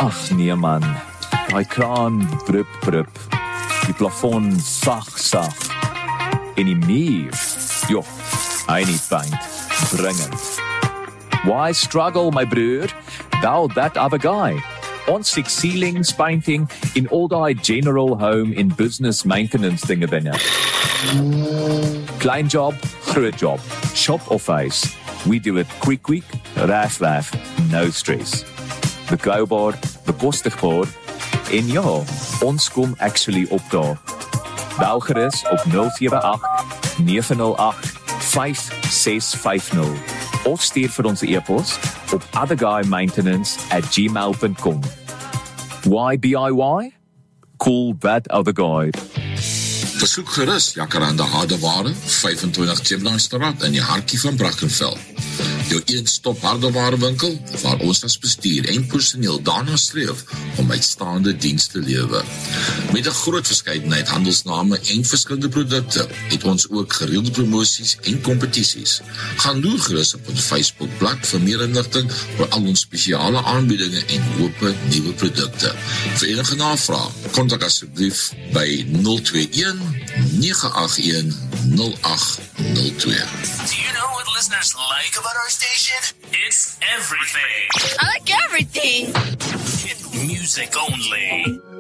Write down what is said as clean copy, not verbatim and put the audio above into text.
Ag nee man, daai kraan drup, die plafon sag, en die muur, joh, hy nie paint, dringend. Why struggle, my broer? Thou that other guy. Ons six ceilings painting in all die general home in business maintenance dinge binne. Klein job, groot job, shop of face. We do it quick, raf, no stress. Betrouwbaar, bekostigbaar, en ja, ons kom actually op daar. Bel gerus op 078-908-5650 of stuur vir ons e-pos op otherguymaintenance@gmail.com. Why DIY? Call that other guy. Besoek gerus Jacaranda Hardeware, 25 Gemini-straat in die hartjie van Brackenfell. Jou een-stop hardewarewinkel, waar ons as bestuur en personeel daarna streef om uitstaande diens te lewe. Met 'n groot verskeidenheid handelsname en verskillende produkte, het ons ook gereelde promosies en kompetisies. Gaan loer gerus op ons Facebookblad vir meer inligting oor al ons spesiale aanbiedinge en hoope nuwe produkte. Vir enige navraag, kontak asseblief by 021 981 0802. Do you know what listeners like about our station? It's everything. I like everything. Music only.